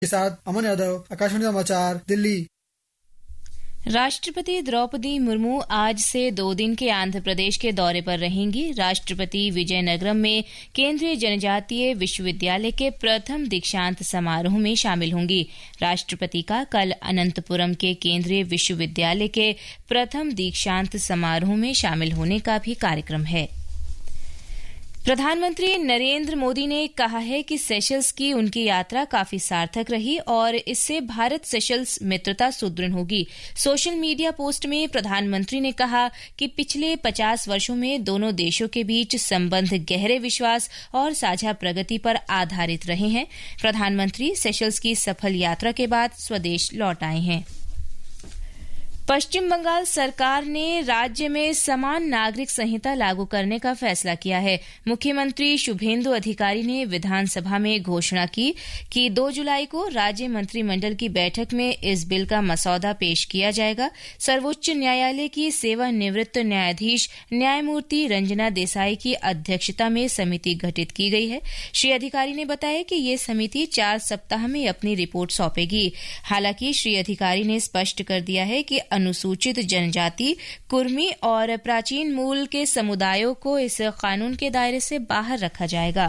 के साथ अमन यादव, आकाशवाणी समाचार, दिल्ली। राष्ट्रपति द्रौपदी मुर्मू आज से 2 दिन के आंध्र प्रदेश के दौरे पर रहेंगी। राष्ट्रपति विजयनगरम में केंद्रीय जनजातीय विश्वविद्यालय के प्रथम दीक्षांत समारोह में शामिल होंगी। राष्ट्रपति का कल अनंतपुरम के केंद्रीय विश्वविद्यालय के प्रथम दीक्षांत समारोह में शामिल होने का भी कार्यक्रम है। प्रधानमंत्री नरेंद्र मोदी ने कहा है कि सेशल्स की उनकी यात्रा काफी सार्थक रही और इससे भारत सेशल्स मित्रता सुदृढ़ होगी। सोशल मीडिया पोस्ट में प्रधानमंत्री ने कहा कि पिछले 50 वर्षों में दोनों देशों के बीच संबंध गहरे विश्वास और साझा प्रगति पर आधारित रहे हैं। प्रधानमंत्री सेशल्स की सफल यात्रा के बाद स्वदेश लौट आए हैं। पश्चिम बंगाल सरकार ने राज्य में समान नागरिक संहिता लागू करने का फैसला किया है। मुख्यमंत्री शुभेंदु अधिकारी ने विधानसभा में घोषणा की कि 2 जुलाई को राज्य मंत्रिमंडल की बैठक में इस बिल का मसौदा पेश किया जाएगा। सर्वोच्च न्यायालय की सेवानिवृत्त न्यायाधीश न्यायमूर्ति रंजना देसाई की अध्यक्षता में समिति गठित की गई है। श्री अधिकारी ने बताया कि ये समिति 4 सप्ताह में अपनी रिपोर्ट सौंपेगी। हालांकि श्री अधिकारी ने स्पष्ट कर दिया है कि अनुसूचित जनजाति, कुर्मी और प्राचीन मूल के समुदायों को इस कानून के दायरे से बाहर रखा जाएगा।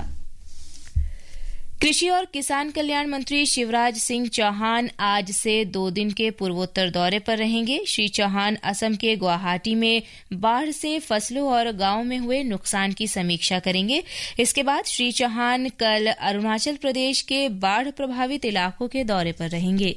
कृषि और किसान कल्याण मंत्री शिवराज सिंह चौहान आज से 2 दिन के पूर्वोत्तर दौरे पर रहेंगे। श्री चौहान असम के गुवाहाटी में बाढ़ से फसलों और गांवों में हुए नुकसान की समीक्षा करेंगे। इसके बाद श्री चौहान कल अरुणाचल प्रदेश के बाढ़ प्रभावित इलाकों के दौरे पर रहेंगे।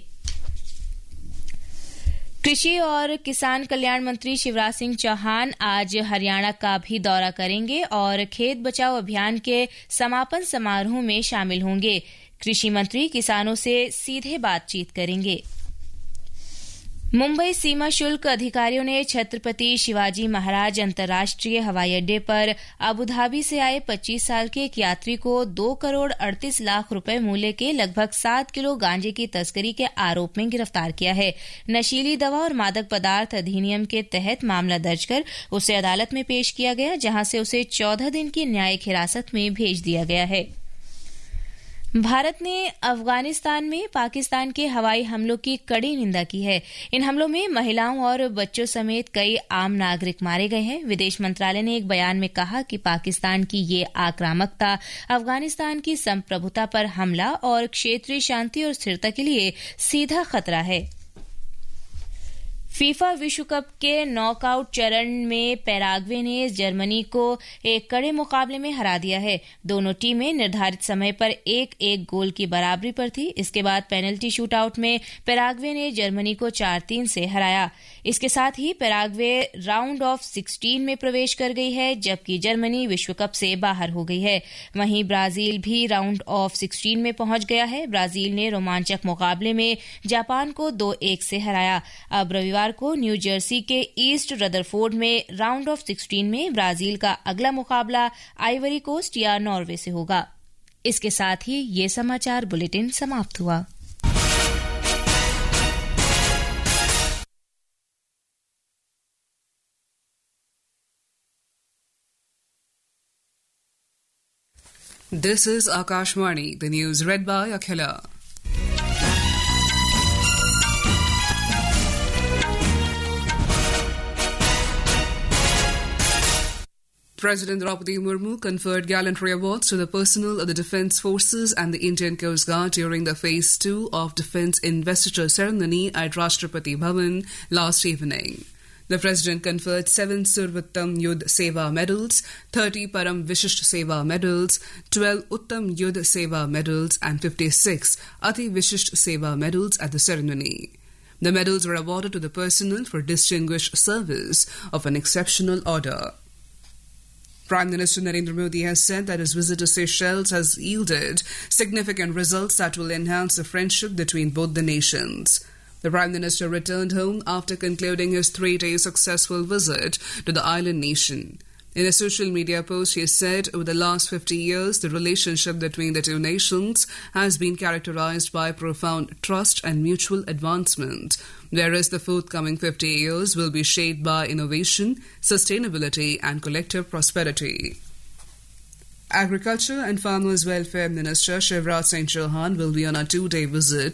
कृषि और किसान कल्याण मंत्री शिवराज सिंह चौहान आज हरियाणा का भी दौरा करेंगे और खेत बचाओ अभियान के समापन समारोह में शामिल होंगे। कृषि मंत्री किसानों से सीधे बातचीत करेंगे। मुंबई सीमा शुल्क अधिकारियों ने छत्रपति शिवाजी महाराज अंतर्राष्ट्रीय हवाई अड्डे पर अबुधाबी से आए 25 साल के एक यात्री को 2 करोड़ 38 लाख रुपए मूल्य के लगभग 7 किलो गांजे की तस्करी के आरोप में गिरफ्तार किया है। नशीली दवा और मादक पदार्थ अधिनियम के तहत मामला दर्ज कर उसे अदालत में पेश किया गया, जहां से उसे 14 दिन की न्यायिक हिरासत में भेज दिया गया है। भारत ने अफगानिस्तान में पाकिस्तान के हवाई हमलों की कड़ी निंदा की है। इन हमलों में महिलाओं और बच्चों समेत कई आम नागरिक मारे गए हैं। विदेश मंत्रालय ने एक बयान में कहा कि पाकिस्तान की ये आक्रामकता अफगानिस्तान की संप्रभुता पर हमला और क्षेत्रीय शांति और स्थिरता के लिए सीधा खतरा है। फीफा विश्व कप के नॉकआउट चरण में पैराग्वे ने जर्मनी को एक कड़े मुकाबले में हरा दिया है। दोनों टीमें निर्धारित समय पर 1-1 गोल की बराबरी पर थी। इसके बाद पेनल्टी शूटआउट में पैराग्वे ने जर्मनी को 4-3 से हराया। इसके साथ ही पैराग्वे राउंड ऑफ 16 में प्रवेश कर गई है, जबकि जर्मनी विश्व कप से बाहर हो गई है। वहीं ब्राजील भी राउंड ऑफ 16 में पहुंच गया है। ब्राजील ने रोमांचक मुकाबले में जापान को 2-1 से हराया। अब रविवार को न्यू जर्सी के ईस्ट रदरफोर्ड में राउंड ऑफ 16 में ब्राजील का अगला मुकाबला आइवरी कोस्ट या नॉर्वे से होगा। इसके साथ ही ये समाचार बुलेटिन समाप्त हुआ। This is Akashvani, the news read by Akhila. President Draupadi Murmu conferred gallantry awards to the personnel of the Defence Forces and the Indian Coast Guard during the Phase 2 of Defence Investiture ceremony at Rashtrapati Bhavan last evening. The President conferred 7 Survottam Yudh Seva medals, 30 Param Vishisht Seva medals, 12 Uttam Yudh Seva medals and 56 Ati Vishisht Seva medals at the ceremony. The medals were awarded to the personnel for distinguished service of an exceptional order. Prime Minister Narendra Modi has said that his visit to Seychelles has yielded significant results that will enhance the friendship between both the nations. The Prime Minister returned home after concluding his 3-day successful visit to the island nation. In a social media post, he said, over the last 50 years, the relationship between the two nations has been characterized by profound trust and mutual advancement, whereas the forthcoming 50 years will be shaped by innovation, sustainability, and collective prosperity. Agriculture and Farmers Welfare Minister Shivraj Singh Chauhan will be on a 2-day visit